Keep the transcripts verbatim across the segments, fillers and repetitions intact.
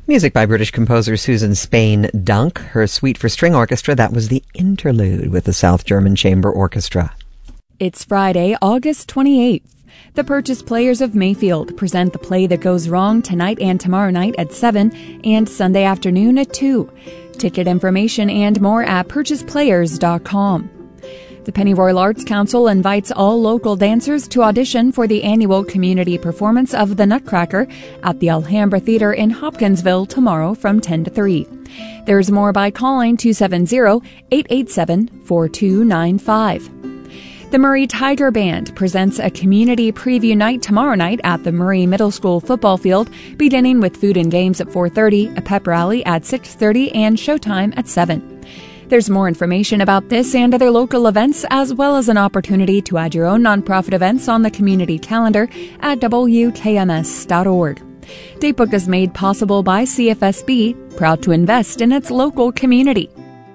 Music by British composer Susan Spain Dunk. Her Suite for String Orchestra, that was the interlude with the South German Chamber Orchestra. It's Friday, August twenty-eighth. The Purchase Players of Mayfield present The Play That Goes Wrong tonight and tomorrow night at seven and Sunday afternoon at two. Ticket information and more at purchase players dot com. The Pennyroyal Arts Council invites all local dancers to audition for the annual community performance of The Nutcracker at the Alhambra Theatre in Hopkinsville tomorrow from ten to three. There's more by calling two seven zero, eight eight seven, four two nine five. The Murray Tiger Band presents a community preview night tomorrow night at the Murray Middle School football field, beginning with food and games at four thirty, a pep rally at six thirty, and showtime at seven. There's more information about this and other local events, as well as an opportunity to add your own nonprofit events on the community calendar at W K M S dot org. Datebook is made possible by C F S B, proud to invest in its local community.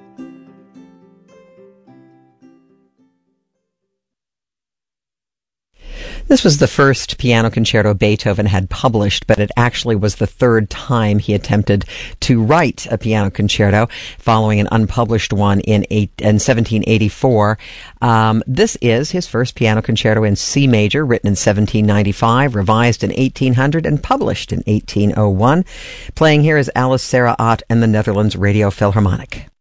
This was the first piano concerto Beethoven had published, but it actually was the third time he attempted to write a piano concerto, following an unpublished one in, eight, in seventeen eighty-four. Um, this is his first piano concerto in C major, written in seventeen ninety-five, revised in eighteen hundred, and published in eighteen oh one. Playing here is Alice Sarah Ott and the Netherlands Radio Philharmonic.